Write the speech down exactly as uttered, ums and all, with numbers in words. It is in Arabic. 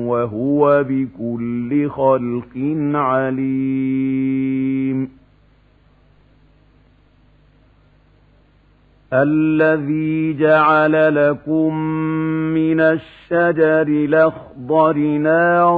وهو بكل خلق عليم الذي جعل لكم من الشجر الأخضر نارا